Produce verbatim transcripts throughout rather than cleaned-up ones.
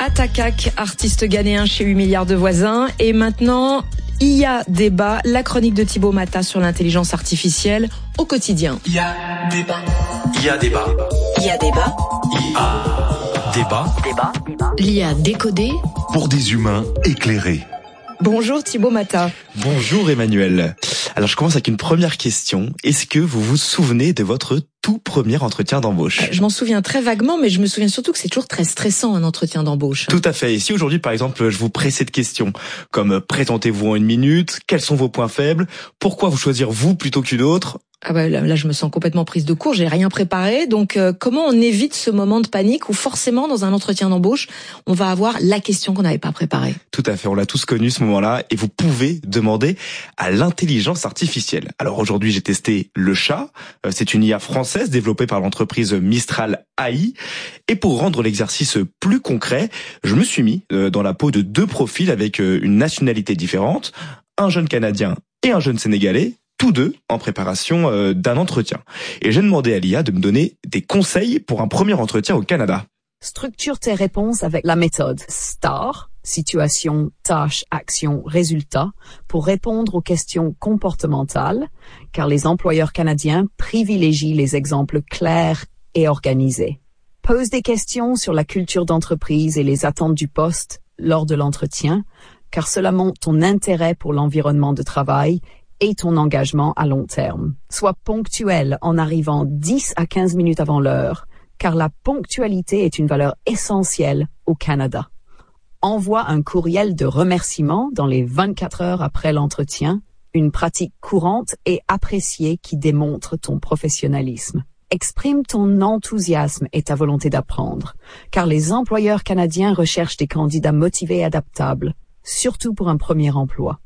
Matakak, artiste ghanéen chez huit milliards de voisins. Et maintenant, il y a débat, la chronique de Thibaut Mata sur l'intelligence artificielle au quotidien. Il y a débat. Il y a débat. Il y a débat. Il y a débat. Débat. L'I A décodé pour des humains éclairés. Bonjour Thibaut Mata. Bonjour Emmanuel. Alors je commence avec une première question. Est-ce que vous vous souvenez de votre tout premier entretien d'embauche ? Je m'en souviens très vaguement, mais je me souviens surtout que c'est toujours très stressant un entretien d'embauche. Tout à fait. Et si aujourd'hui par exemple je vous pressais de questions comme présentez-vous en une minute, quels sont vos points faibles, pourquoi vous choisir vous plutôt qu'une autre ? Ah bah là, là je me sens complètement prise de court, j'ai rien préparé. Donc euh, comment on évite ce moment de panique où forcément dans un entretien d'embauche, on va avoir la question qu'on n'avait pas préparée. Tout à fait, on l'a tous connu ce moment-là et vous pouvez demander à l'intelligence artificielle. Alors aujourd'hui, j'ai testé le chat, c'est une I A française développée par l'entreprise Mistral A I et pour rendre l'exercice plus concret, je me suis mis dans la peau de deux profils avec une nationalité différente, un jeune Canadien et un jeune Sénégalais, tous deux en préparation euh, d'un entretien. Et j'ai demandé à l'I A de me donner des conseils pour un premier entretien au Canada. Structure tes réponses avec la méthode STAR, situation, tâche, action, résultat, pour répondre aux questions comportementales, car les employeurs canadiens privilégient les exemples clairs et organisés. Pose des questions sur la culture d'entreprise et les attentes du poste lors de l'entretien, car cela montre ton intérêt pour l'environnement de travail et ton engagement à long terme. Sois ponctuel en arrivant dix à quinze minutes avant l'heure, car la ponctualité est une valeur essentielle au Canada. Envoie un courriel de remerciement dans les vingt-quatre heures après l'entretien, une pratique courante et appréciée qui démontre ton professionnalisme. Exprime ton enthousiasme et ta volonté d'apprendre, car les employeurs canadiens recherchent des candidats motivés et adaptables, surtout pour un premier emploi.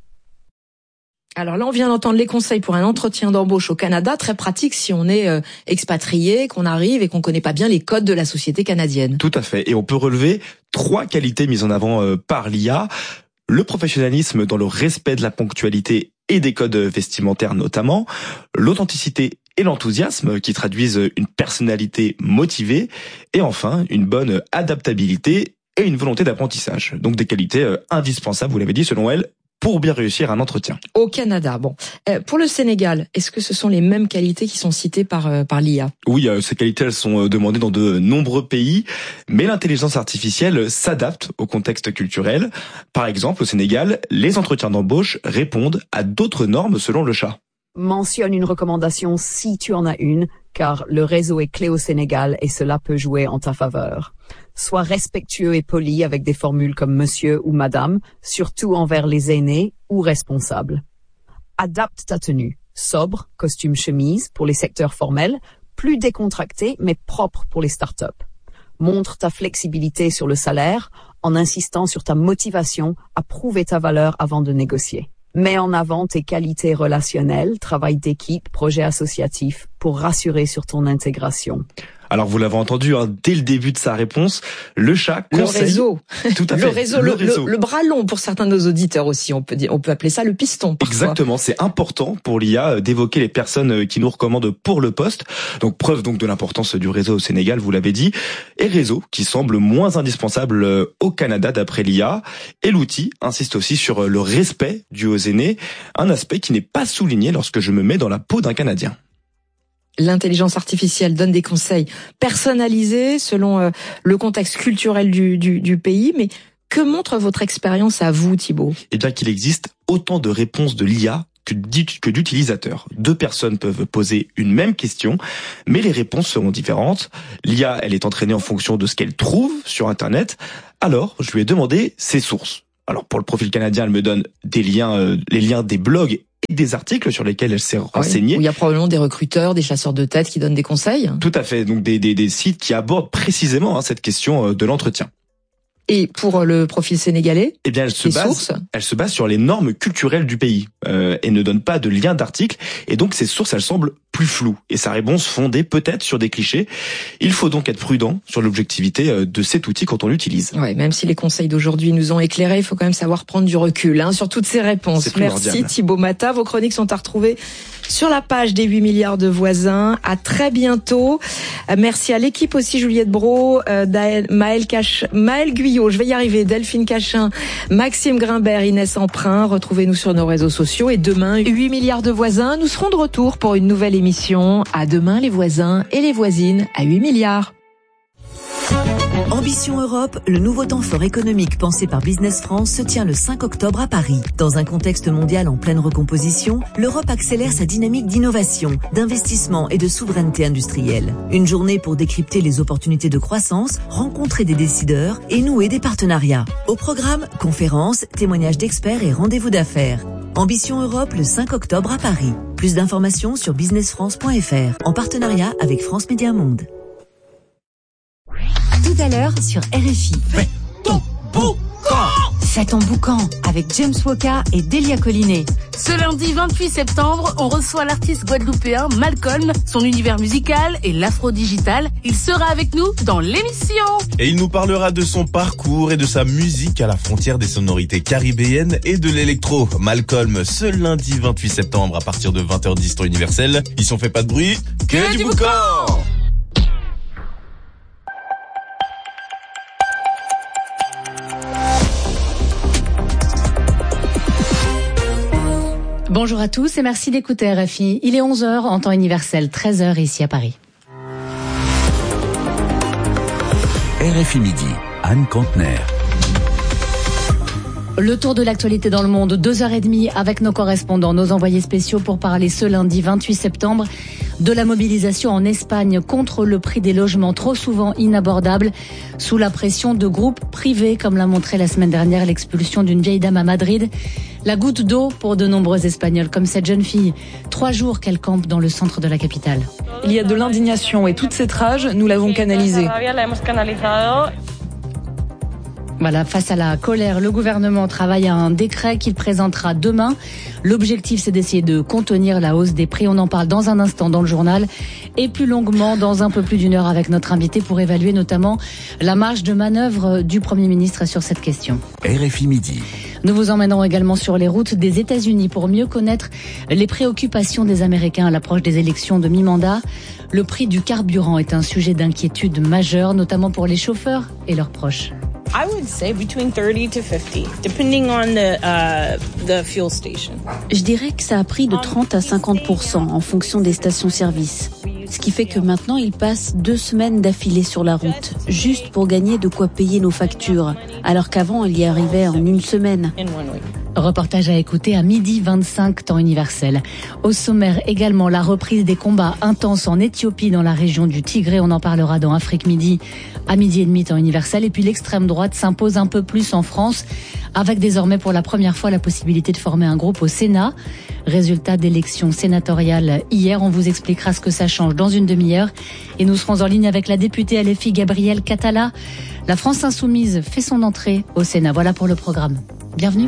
Alors là, on vient d'entendre les conseils pour un entretien d'embauche au Canada, très pratique si on est euh, expatrié, qu'on arrive et qu'on connaît pas bien les codes de la société canadienne. Tout à fait. Et on peut relever trois qualités mises en avant euh, par l'I A. Le professionnalisme dans le respect de la ponctualité et des codes vestimentaires notamment. L'authenticité et l'enthousiasme qui traduisent une personnalité motivée. Et enfin, une bonne adaptabilité et une volonté d'apprentissage. Donc des qualités euh, indispensables, vous l'avez dit, selon elle, pour bien réussir un entretien. Au Canada, bon. Euh, pour le Sénégal, est-ce que ce sont les mêmes qualités qui sont citées par euh, par l'I A ? Oui, euh, ces qualités, elles sont demandées dans de nombreux pays, mais l'intelligence artificielle s'adapte au contexte culturel. Par exemple, au Sénégal, les entretiens d'embauche répondent à d'autres normes selon le chat. Mentionne une recommandation si tu en as une, car le réseau est clé au Sénégal et cela peut jouer en ta faveur. Sois respectueux et poli avec des formules comme monsieur ou madame, surtout envers les aînés ou responsables. Adapte ta tenue, sobre, costume chemise pour les secteurs formels, plus décontracté mais propre pour les startups. Montre ta flexibilité sur le salaire en insistant sur ta motivation à prouver ta valeur avant de négocier. Mets en avant tes qualités relationnelles, travail d'équipe, projet associatif, pour rassurer sur ton intégration. Alors vous l'avez entendu hein, dès le début de sa réponse, le chat conseille... Le réseau. Tout à fait. Le réseau, le, le, réseau. Le, le bras long pour certains de nos auditeurs aussi. On peut dire, on peut appeler ça le piston. Parfois. Exactement. C'est important pour l'I A d'évoquer les personnes qui nous recommandent pour le poste. Donc preuve donc de l'importance du réseau au Sénégal, vous l'avez dit. Et réseau qui semble moins indispensable au Canada d'après l'I A. Et l'outil insiste aussi sur le respect dû aux aînés. Un aspect qui n'est pas souligné lorsque je me mets dans la peau d'un Canadien. L'intelligence artificielle donne des conseils personnalisés selon euh, le contexte culturel du, du, du pays. Mais que montre votre expérience à vous, Thibaut ? Eh bien qu'il existe autant de réponses de l'I A que d'utilisateurs. Deux personnes peuvent poser une même question, mais les réponses seront différentes. L'I A, elle est entraînée en fonction de ce qu'elle trouve sur Internet. Alors, je lui ai demandé ses sources. Alors pour le profil canadien, elle me donne des liens, euh, les liens des blogs et des articles sur lesquels elle s'est renseignée. Oui, où il y a probablement des recruteurs, des chasseurs de tête qui donnent des conseils. Tout à fait, donc des, des, des sites qui abordent précisément hein, cette question de l'entretien. Et pour le profil sénégalais, eh bien, elle se les base, sources elle se base sur les normes culturelles du pays euh, et ne donne pas de lien d'article. Et donc, ces sources, elles semblent plus floues. Et sa réponse fondée peut-être sur des clichés. Il faut donc être prudent sur l'objectivité de cet outil quand on l'utilise. Ouais, même si les conseils d'aujourd'hui nous ont éclairés, il faut quand même savoir prendre du recul hein, sur toutes ces réponses. Merci Thibaut Mata. Vos chroniques sont à retrouver sur la page des huit milliards de voisins. À très bientôt. Merci à l'équipe aussi, Juliette Brault, euh, Daël, Maël, Cach, Maël Guyot, je vais y arriver, Delphine Cachin, Maxime Grimbert, Inès Emprunt. Retrouvez-nous sur nos réseaux sociaux. Et demain, huit milliards de voisins. Nous serons de retour pour une nouvelle émission. À demain, les voisins et les voisines à huit milliards. Ambition Europe, le nouveau temps fort économique pensé par Business France se tient le cinq octobre à Paris. Dans un contexte mondial en pleine recomposition, l'Europe accélère sa dynamique d'innovation, d'investissement et de souveraineté industrielle. Une journée pour décrypter les opportunités de croissance, rencontrer des décideurs et nouer des partenariats. Au programme, conférences, témoignages d'experts et rendez-vous d'affaires. Ambition Europe le cinq octobre à Paris. Plus d'informations sur business france point f r en partenariat avec France Média Monde. Tout à l'heure sur R F I. Fais ton boucan. Fais ton boucan avec James Woka et Delia Collinet. Ce lundi vingt-huit septembre, on reçoit l'artiste guadeloupéen Malcolm, son univers musical et l'afro-digital. Il sera avec nous dans l'émission. Et il nous parlera de son parcours et de sa musique à la frontière des sonorités caribéennes et de l'électro. Malcolm, ce lundi vingt-huit septembre à partir de vingt heures dix temps universel. Ils sont fait pas de bruit, que, que du, du boucan. Bonjour à tous et merci d'écouter R F I. Il est onze heures en temps universel, treize heures ici à Paris. R F I Midi, Anne Contener. Le tour de l'actualité dans le monde, deux heures et demie avec nos correspondants, nos envoyés spéciaux pour parler ce lundi vingt-huit septembre de la mobilisation en Espagne contre le prix des logements trop souvent inabordables sous la pression de groupes privés, comme l'a montré la semaine dernière l'expulsion d'une vieille dame à Madrid. La goutte d'eau pour de nombreux Espagnols, comme cette jeune fille. Trois jours qu'elle campe dans le centre de la capitale. Il y a de l'indignation et toute cette rage, nous l'avons canalisée. Voilà, face à la colère, le gouvernement travaille à un décret qu'il présentera demain. L'objectif, c'est d'essayer de contenir la hausse des prix. On en parle dans un instant dans le journal et plus longuement dans un peu plus d'une heure avec notre invité pour évaluer notamment la marge de manœuvre du Premier ministre sur cette question. R F I Midi. Nous vous emmènerons également sur les routes des États-Unis pour mieux connaître les préoccupations des Américains à l'approche des élections de mi-mandat. Le prix du carburant est un sujet d'inquiétude majeur, notamment pour les chauffeurs et leurs proches. I would say between thirty to fifty, depending on the uh, the fuel station. Je dirais que ça a pris de trente à cinquante pour cent en fonction des stations-service. Ce qui fait que maintenant, ils passent deux semaines d'affilée sur la route, juste pour gagner de quoi payer nos factures, alors qu'avant, ils y arrivaient en une semaine. Reportage à écouter à midi vingt-cinq temps universel. Au sommaire également la reprise des combats intenses en Éthiopie dans la région du Tigré. On en parlera dans Afrique Midi à midi et demi temps universel. Et puis l'extrême droite s'impose un peu plus en France avec désormais pour la première fois la possibilité de former un groupe au Sénat. Résultat d'élections sénatoriales hier. On vous expliquera ce que ça change dans une demi-heure. Et nous serons en ligne avec la députée L F I Gabrielle Catala. La France Insoumise fait son entrée au Sénat. Voilà pour le programme. Bienvenue.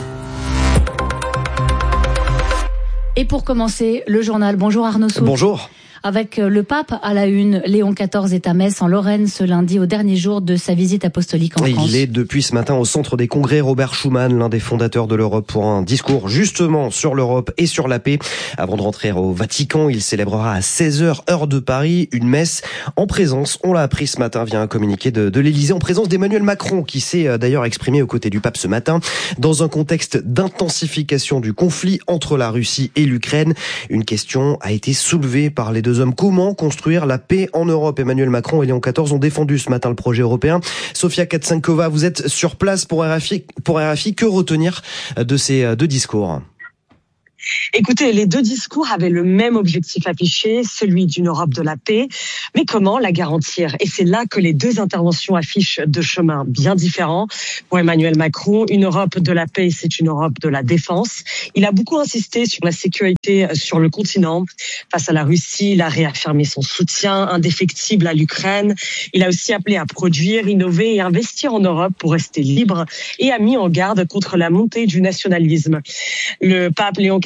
Et pour commencer, le journal. Bonjour Arnaud Soult. Bonjour. Avec le pape à la une, Léon quatorze est à Metz en Lorraine ce lundi au dernier jour de sa visite apostolique en France. Il est depuis ce matin au centre des congrès Robert Schuman, l'un des fondateurs de l'Europe, pour un discours justement sur l'Europe et sur la paix. Avant de rentrer au Vatican, il célébrera à seize heures heure de Paris une messe en présence, on l'a appris ce matin via un communiqué de, de l'Élysée, en présence d'Emmanuel Macron qui s'est d'ailleurs exprimé aux côtés du pape ce matin dans un contexte d'intensification du conflit entre la Russie et l'Ukraine. Une question a été soulevée par les deux hommes. Comment construire la paix en Europe? Emmanuel Macron et Léon quatorze ont défendu ce matin le projet européen. Sofia Katsenkova, vous êtes sur place pour R F I. Pour R F I, que retenir de ces deux discours? Écoutez, les deux discours avaient le même objectif affiché, celui d'une Europe de la paix. Mais comment la garantir? Et c'est là que les deux interventions affichent deux chemins bien différents. Pour Emmanuel Macron, une Europe de la paix, c'est une Europe de la défense. Il a beaucoup insisté sur la sécurité sur le continent. Face à la Russie, il a réaffirmé son soutien indéfectible à l'Ukraine. Il a aussi appelé à produire, innover et investir en Europe pour rester libre et a mis en garde contre la montée du nationalisme. Le pape Léon quatorze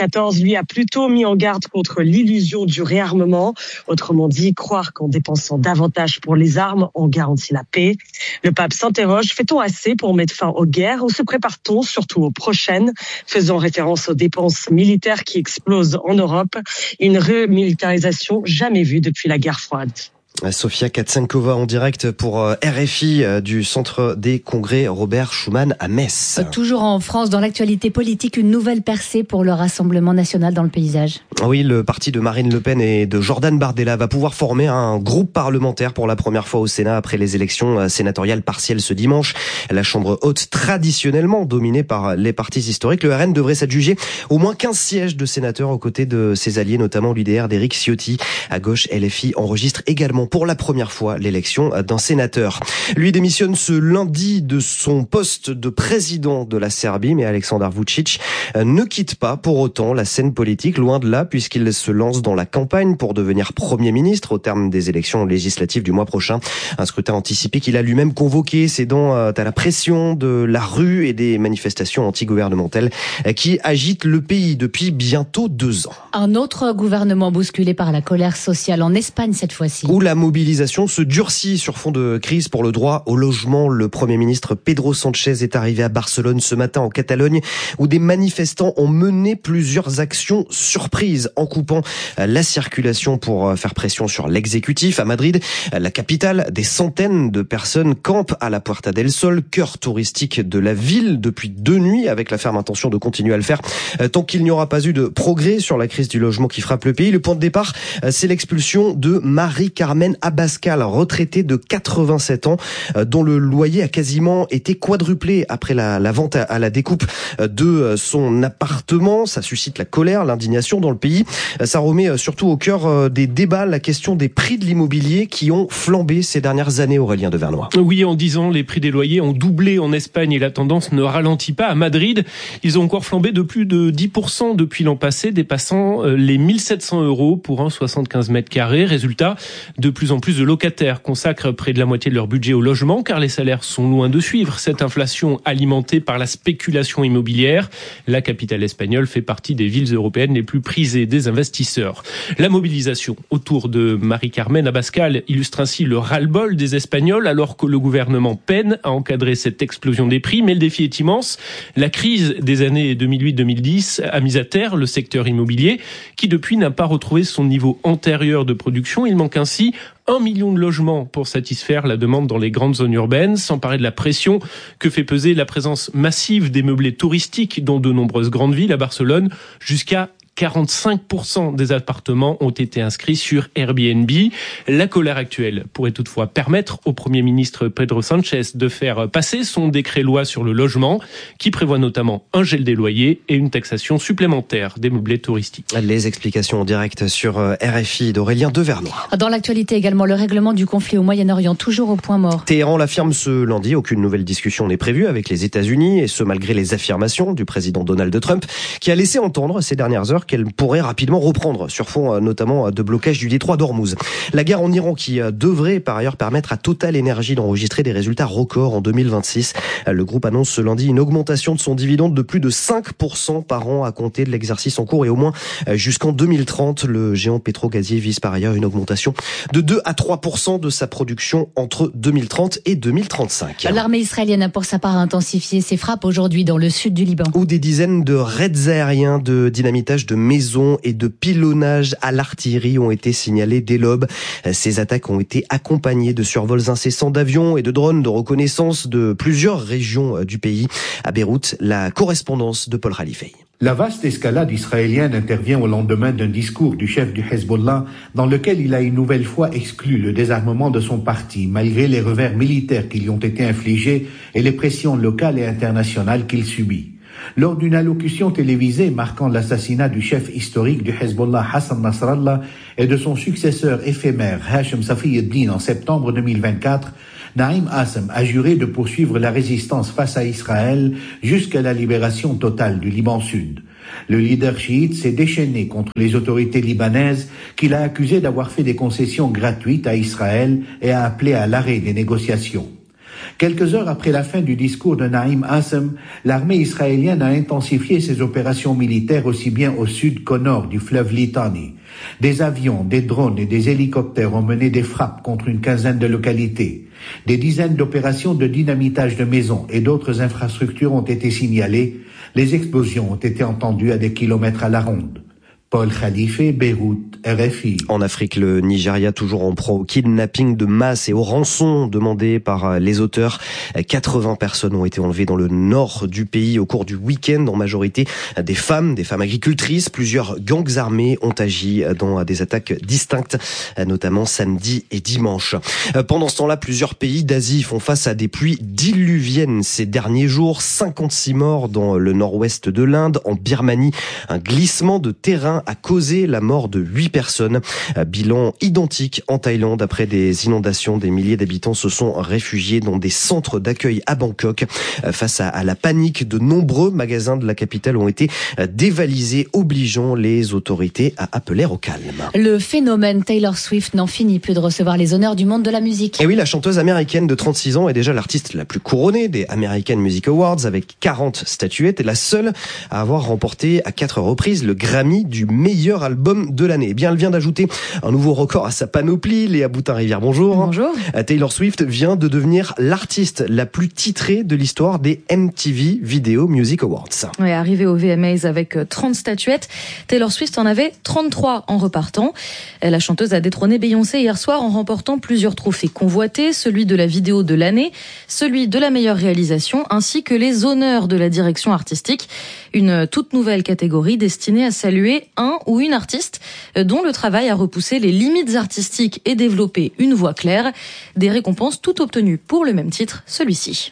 quatorze, lui, a plutôt mis en garde contre l'illusion du réarmement. Autrement dit, croire qu'en dépensant davantage pour les armes, on garantit la paix. Le pape s'interroge, fait-on assez pour mettre fin aux guerres ou se prépare-t-on surtout aux prochaines, faisant référence aux dépenses militaires qui explosent en Europe, une remilitarisation jamais vue depuis la guerre froide. Sofia Katsenkova en direct pour R F I du Centre des Congrès Robert Schuman à Metz. Toujours en France, dans l'actualité politique, une nouvelle percée pour le Rassemblement national dans le paysage. Oui, le parti de Marine Le Pen et de Jordan Bardella va pouvoir former un groupe parlementaire pour la première fois au Sénat après les élections sénatoriales partielles ce dimanche. La Chambre haute, traditionnellement dominée par les partis historiques, le R N devrait s'adjuger au moins quinze sièges de sénateurs aux côtés de ses alliés, notamment l'U D R d'Éric Ciotti. À gauche, L F I enregistre également pour la première fois l'élection d'un sénateur. Lui démissionne ce lundi de son poste de président de la Serbie, mais Aleksandar Vučić ne quitte pas pour autant la scène politique, loin de là, puisqu'il se lance dans la campagne pour devenir Premier ministre au terme des élections législatives du mois prochain. Un scrutin anticipé qu'il a lui-même convoqué, cédant à la pression de la rue et des manifestations anti-gouvernementales qui agitent le pays depuis bientôt deux ans. Un autre gouvernement bousculé par la colère sociale en Espagne cette fois-ci. Où la mobilisation se durcit sur fond de crise pour le droit au logement. Le Premier ministre Pedro Sánchez est arrivé à Barcelone ce matin en Catalogne, où des manifestants ont mené plusieurs actions surprises en coupant la circulation pour faire pression sur l'exécutif. À Madrid, la capitale, des centaines de personnes campent à la Puerta del Sol, cœur touristique de la ville depuis deux nuits, avec la ferme intention de continuer à le faire tant qu'il n'y aura pas eu de progrès sur la crise du logement qui frappe le pays. Le point de départ, c'est l'expulsion de Marie Carmen Abascal, retraitée de quatre-vingt-sept ans, dont le loyer a quasiment été quadruplé après la, la vente à, à la découpe de son appartement. Ça suscite la colère, l'indignation dans le pays. Ça remet surtout au cœur des débats la question des prix de l'immobilier qui ont flambé ces dernières années, Aurélien Devernois. Oui, en dix ans, les prix des loyers ont doublé en Espagne et la tendance ne ralentit pas. À Madrid, ils ont encore flambé de plus de dix pour cent depuis l'an passé, dépassant les mille sept cents euros pour un soixante-quinze mètres carrés. Résultat, de plus en plus de locataires consacrent près de la moitié de leur budget au logement car les salaires sont loin de suivre cette inflation alimentée par la spéculation immobilière. La capitale espagnole fait partie des villes européennes les plus prisées des investisseurs. La mobilisation autour de Marie-Carmen Abascal illustre ainsi le ras-le-bol des Espagnols alors que le gouvernement peine à encadrer cette explosion des prix. Mais le défi est immense. La crise des années deux mille huit deux mille dix a mis à terre le secteur immobilier qui depuis n'a pas retrouvé son niveau antérieur de production. Il manque ainsi un million de logements pour satisfaire la demande dans les grandes zones urbaines, sans parler de la pression que fait peser la présence massive des meublés touristiques dans de nombreuses grandes villes. À Barcelone, jusqu'à quarante-cinq pour cent des appartements ont été inscrits sur Airbnb. La colère actuelle pourrait toutefois permettre au Premier ministre Pedro Sánchez de faire passer son décret-loi sur le logement, qui prévoit notamment un gel des loyers et une taxation supplémentaire des meublés touristiques. Les explications en direct sur R F I d'Aurélien Devernois. Dans l'actualité également, le règlement du conflit au Moyen-Orient, toujours au point mort. Téhéran l'affirme ce lundi, aucune nouvelle discussion n'est prévue avec les États-Unis, et ce malgré les affirmations du président Donald Trump, qui a laissé entendre ces dernières heures qu'elle pourrait rapidement reprendre, sur fond notamment de blocage du détroit d'Ormuz. La guerre en Iran qui devrait par ailleurs permettre à Total Energy d'enregistrer des résultats records en deux mille vingt-six. Le groupe annonce ce lundi une augmentation de son dividende de plus de cinq pour cent par an à compter de l'exercice en cours et au moins jusqu'en deux mille trente. Le géant pétro-gazier vise par ailleurs une augmentation de deux à trois pour cent de sa production entre deux mille trente et deux mille trente-cinq. L'armée israélienne a pour sa part intensifié ses frappes aujourd'hui dans le sud du Liban. Où des dizaines de raids aériens, de dynamitage de maisons et de pilonnage à l'artillerie ont été signalés dès l'aube. Ces attaques ont été accompagnées de survols incessants d'avions et de drones de reconnaissance de plusieurs régions du pays. À Beyrouth, la correspondance de Paul Khalifei. La vaste escalade israélienne intervient au lendemain d'un discours du chef du Hezbollah dans lequel il a une nouvelle fois exclu le désarmement de son parti, malgré les revers militaires qui lui ont été infligés et les pressions locales et internationales qu'il subit. Lors d'une allocution télévisée marquant l'assassinat du chef historique du Hezbollah Hassan Nasrallah et de son successeur éphémère Hachem Safieddine en septembre deux mille vingt-quatre, Naïm Assem a juré de poursuivre la résistance face à Israël jusqu'à la libération totale du Liban Sud. Le leader chiite s'est déchaîné contre les autorités libanaises qu'il a accusées d'avoir fait des concessions gratuites à Israël et a appelé à l'arrêt des négociations. Quelques heures après la fin du discours de Naïm Assem, l'armée israélienne a intensifié ses opérations militaires aussi bien au sud qu'au nord du fleuve Litani. Des avions, des drones et des hélicoptères ont mené des frappes contre une quinzaine de localités. Des dizaines d'opérations de dynamitage de maisons et d'autres infrastructures ont été signalées. Les explosions ont été entendues à des kilomètres à la ronde. Paul Khalife, Beyrouth, R F I. En Afrique, le Nigeria toujours en proie au kidnapping de masse et aux rançons demandées par les auteurs. quatre-vingts personnes ont été enlevées dans le nord du pays au cours du week-end, en majorité des femmes, des femmes agricultrices. Plusieurs gangs armés ont agi dans des attaques distinctes, notamment samedi et dimanche. Pendant ce temps-là, plusieurs pays d'Asie font face à des pluies diluviennes ces derniers jours. cinquante-six morts dans le nord-ouest de l'Inde. En Birmanie, un glissement de terrain a causé la mort de huit personnes. Bilan identique en Thaïlande. Après des inondations, des milliers d'habitants se sont réfugiés dans des centres d'accueil à Bangkok. Face à la panique, de nombreux magasins de la capitale ont été dévalisés, obligeant les autorités à appeler au calme. Le phénomène Taylor Swift n'en finit plus de recevoir les honneurs du monde de la musique. Et oui, la chanteuse américaine de trente-six ans est déjà l'artiste la plus couronnée des American Music Awards avec quarante statuettes et la seule à avoir remporté à quatre reprises le Grammy du meilleur album de l'année. Eh bien, elle vient d'ajouter un nouveau record à sa panoplie. Léa Boutin-Rivière, bonjour. Bonjour. Taylor Swift vient de devenir l'artiste la plus titrée de l'histoire des M T V Video Music Awards. Oui, arrivée au V M As avec trente statuettes, Taylor Swift en avait trente-trois en repartant. La chanteuse a détrôné Beyoncé hier soir en remportant plusieurs trophées convoités, celui de la vidéo de l'année, celui de la meilleure réalisation, ainsi que les honneurs de la direction artistique. Une toute nouvelle catégorie destinée à saluer un ou une artiste dont le travail a repoussé les limites artistiques et développé une voix claire. Des récompenses toutes obtenues pour le même titre, celui-ci.